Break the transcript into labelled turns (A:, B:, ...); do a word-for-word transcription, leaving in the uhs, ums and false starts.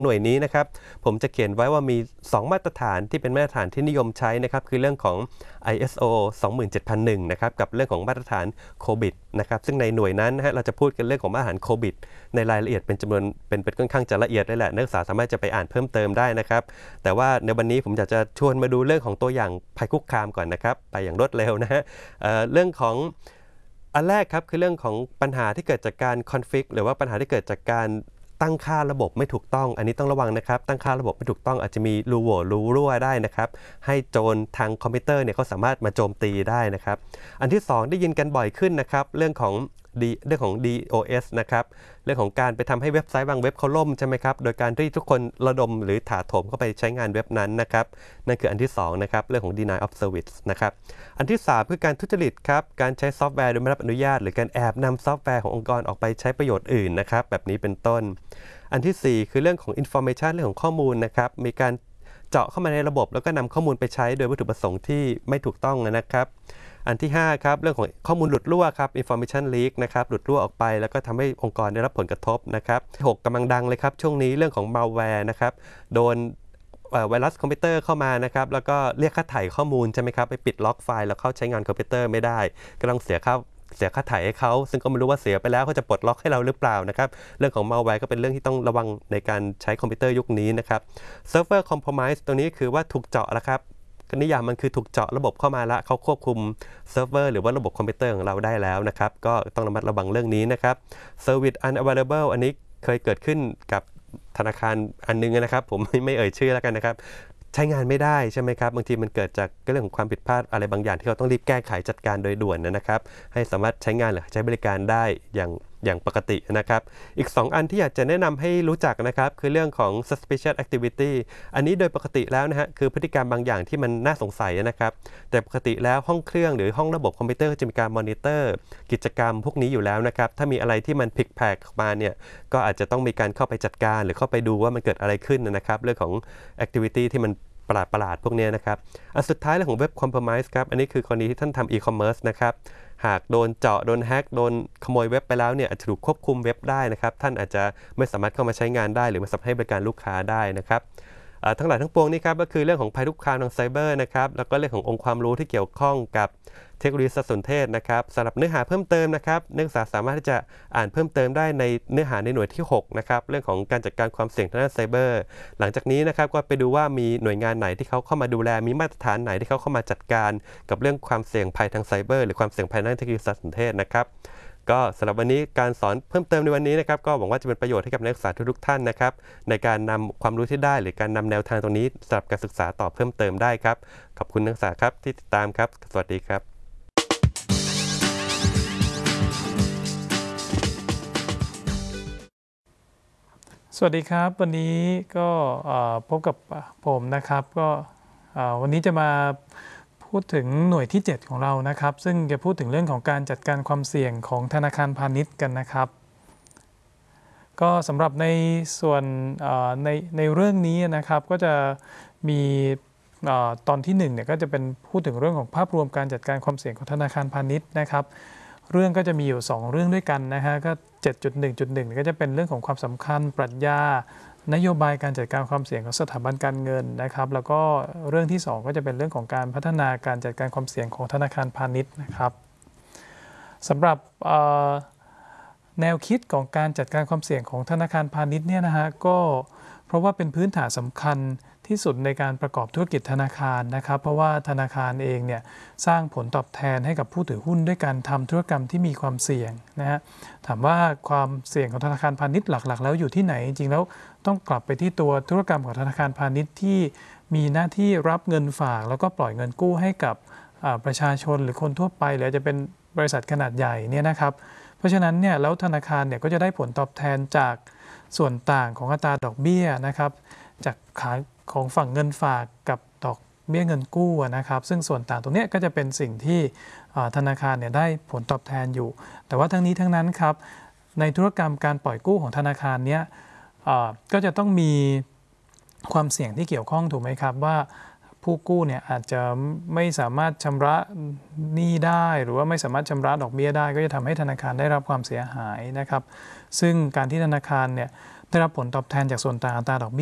A: หน่วยนี้นะครับผมจะเขียนไว้ว่ามีสองมาตรฐานที่เป็นมาตรฐานที่นิยมใช้นะครับคือเรื่องของ ไอ เอส โอ สองหมื่นเจ็ดพันหนึ่ง นะครับกับเรื่องของมาตรฐานโคบิดนะครับซึ่งในหน่วยนั้นนะฮะเราจะพูดกันเรื่องของมาตรฐานโคบิดในรายละเอียดเป็นจำนวนเป็นเป็นค่อนข้างจะละเอียดเลยแหละนักศึกษาสามารถจะไปอ่านเพิ่มเติมได้นะครับแต่ว่าในวันนี้ผมอยากจะชวนมาดูเรื่องของตัวอย่างภัยคุกคามก่อนนะครับไปอย่างรวดเร็วนะฮะ เอ่อเรื่องของอันแรกครับคือเรื่องของปัญหาที่เกิดจากการคอนฟิกหรือว่าปัญหาที่เกิดจากการตั้งค่าระบบไม่ถูกต้องอันนี้ต้องระวังนะครับตั้งค่าระบบไม่ถูกต้องอาจจะมีรูโหว่รูรั่วได้นะครับให้โจรทางคอมพิวเตอร์เนี่ยเขาสามารถมาโจมตีได้นะครับอันที่สองได้ยินกันบ่อยขึ้นนะครับเรื่องของดีเรื่องของ ดี โอ เอส นะครับเรื่องของการไปทำให้เว็บไซต์บางเว็บเขาล่มใช่ไหมครับโดยการที่ทุกคนระดมหรือถาโถมเข้าไปใช้งานเว็บนั้นนะครับนั่นคืออันที่สองนะครับเรื่องของ denial of service นะครับอันที่สามคือการทุจริตครับการใช้ซอฟต์แวร์โดยไม่รับอนุญาตหรือการแอบนำซอฟต์แวร์ขององค์กรออกไปใช้ประโยชน์อื่นนะครับแบบนี้เป็นต้นอันที่สี่คือเรื่องของ information เรื่องของข้อมูลนะครับมีการเจาะเข้ามาในระบบแล้วก็นำข้อมูลไปใช้โดยวัตถุประสงค์ที่ไม่ถูกต้องนะครับอันที่ห้าครับเรื่องของข้อมูลหลุดรั่วครับ information leak นะครับหลุดรั่วออกไปแล้วก็ทำให้องค์กรได้รับผลกระทบนะครับหกกำลังดังเลยครับช่วงนี้เรื่องของ malware นะครับโดนไวรัสคอมพิวเตอร์เข้ามานะครับแล้วก็เรียกค่าไถ่ข้อมูลใช่ไหมครับไปปิดล็อกไฟล์แล้วเข้าใช้งานคอมพิวเตอร์ไม่ได้ก็ต้องเสียค่าเสียค่าไถ่ให้เขาซึ่งก็ไม่รู้ว่าเสียไปแล้วเขาจะปลดล็อกให้เราหรือเปล่านะครับเรื่องของ malware ก็เป็นเรื่องที่ต้องระวังในการใช้คอมพิวเตอร์ยุคนี้นะครับ server compromise ตัวนี้คือว่าถูกเจาะแล้วครับนิยามมันคือถูกเจาะระบบเข้ามาละเขาควบคุมเซิร์ฟเวอร์หรือว่าระบบคอมพิวเตอร์ของเราได้แล้วนะครับก็ต้องระมัดระวังเรื่องนี้นะครับ service unavailable อันนี้เคยเกิดขึ้นกับธนาคารอันนึงนะครับผมไม่เอ่ยชื่อแล้วกันนะครับใช้งานไม่ได้ใช่ไหมครับบางทีมันเกิดจากเรื่องของความผิดพลาดอะไรบางอย่างที่เราต้องรีบแก้ไขจัดการโดยด่วนนะครับให้สามารถใช้งานหรือใช้บริการได้อย่างอย่างปกตินะครับอีกสองอันที่อยากจะแนะนำให้รู้จักนะครับคือเรื่องของ suspicious activity อันนี้โดยปกติแล้วนะฮะคือพฤติกรรมบางอย่างที่มันน่าสงสัยนะครับแต่ปกติแล้วห้องเครื่องหรือห้องระบบคอมพิวเตอร์จะมีการมอนิเตอร์กิจกรรมพวกนี้อยู่แล้วนะครับถ้ามีอะไรที่มันผิดแผกมาเนี่ยก็อาจจะต้องมีการเข้าไปจัดการหรือเข้าไปดูว่ามันเกิดอะไรขึ้นนะครับเรื่องของ activity ที่มันประหลาดประหลาดพวกนี้นะครับอันสุดท้ายเรื่องของ web compromise ครับอันนี้คือกรณีที่ท่านทำ e-commerce นะครับหากโดนเจาะโดนแฮกโดนขโมยเว็บไปแล้วเนี่ยอาจจะถูกควบคุมเว็บได้นะครับท่านอาจจะไม่สามารถเข้ามาใช้งานได้หรือไม่สามารถให้บริการลูกค้าได้นะครับทั้งหลายทั้งปวงนี้ครับก็คือเรื่องของภัยคุกคามทางไซเบอร์นะครับแล้วก็เรื่องขององค์ความรู้ที่เกี่ยวข้องกับเทคโนโลยีสารสนเทศนะครับสำหรับเนื้อหาเพิ่มเติมนะครับนักศึกษาสามารถที่จะอ่านเพิ่มเติมได้ในเนื้อหาในหน่วยที่หกนะครับเรื่องของการจัดการความเสี่ยงทางด้านไซเบอร์หลังจากนี้นะครับก็ไปดูว่ามีหน่วยงานไหนที่เขาเข้ามาดูแลมีมาตรฐานไหนที่เขาเข้ามาจัดการกับเรื่องความเสี่ยงภัยทางไซเบอร์หรือความเสี่ยงภัยทางด้านเทคโนโลยีสารสนเทศนะครับก็สำหรับวันนี้การสอนเพิ่มเติมในวันนี้นะครับก็หวังว่าจะเป็นประโยชน์ให้กับนักศึกษาทุกท่านนะครับในการนำความรู้ที่ได้หรือการนำแนวทางตรงนี้สำหรับการศึกษาต่อเพิ่มเติมได้ครับขอบคุณนักศึกษาครับที่ติดตามครับสวัสดีครับ
B: สวัสดีครับวันนี้ก็พบกับผมนะครับก็วันนี้จะมาพูดถึงหน่วยที่เจ็ดของเรานะครับซึ่งจะพูดถึงเรื่องของการจัดการความเสี่ยงของธนาคารพาณิชย์กันนะครับก็สำหรับในส่วนในในเรื่องนี้นะครับก็จะมีตอนที่หนึ่งเนี่ยก็จะเป็นพูดถึงเรื่องของภาพรวมการจัดการความเสี่ยงของธนาคารพาณิชย์นะครับเรื่องก็จะมีอยู่สองเรื่องด้วยกันนะฮะก็ เจ็ดจุดหนึ่งจุดหนึ่ง ก็จะเป็นเรื่องของความสำคัญปรัชญานโยบายการจัดการความเสี่ยงของสถาบันการเงินนะครับแล้วก็เรื่องที่สองก็จะเป็นเรื่องของการพัฒนาการจัดการความเสี่ยงของธนาคารพาณิชย์นะครับสำหรับแนวคิดของการจัดการความเสี่ยงของธนาคารพาณิชย์เนี่ยนะฮะก็เพราะว่าเป็นพื้นฐานสำคัญที่สุดในการประกอบธุรกิจธนาคารนะครับเพราะว่าธนาคารเองเนี่ยสร้างผลตอบแทนให้กับผู้ถือหุ้นด้วยการทำธุรกรรมที่มีความเสี่ยงนะฮะถามว่าความเสี่ยงของธนาคารพาณิชย์หลักๆแล้วอยู่ที่ไหนจริงๆแล้วต้องกลับไปที่ตัวธุรกรรมของธนาคารพาณิชย์ที่มีหน้าที่รับเงินฝากแล้วก็ปล่อยเงินกู้ให้กับประชาชนหรือคนทั่วไปหรือจะเป็นบริษัทขนาดใหญ่เนี่ยนะครับเพราะฉะนั้นเนี่ยแล้วธนาคารเนี่ยก็จะได้ผลตอบแทนจากส่วนต่างของอัตราดอกเบี้ยนะครับจากขาของฝั่งเงินฝากกับดอกเบี้ยเงินกู้นะครับซึ่งส่วนต่างตรงนี้ก็จะเป็นสิ่งที่ธนาคารเนี่ยได้ผลตอบแทนอยู่แต่ว่าทั้งนี้ทั้งนั้นครับในธุรกรรมการปล่อยกู้ของธนาคารเนี้ยก็จะต้องมีความเสี่ยงที่เกี่ยวข้องถูกไหมครับว่าผู้กู้เนี่ยอาจจะไม่สามารถชำระหนี้ได้หรือว่าไม่สามารถชำระดอกเบี้ยได้ก็จะทำให้ธนาคารได้รับความเสียหายนะครับซึ่งการที่ธนาคารเนี่ยได้รับผลตอบแทนจากส่วนต่างอัตราดอกเบี้ย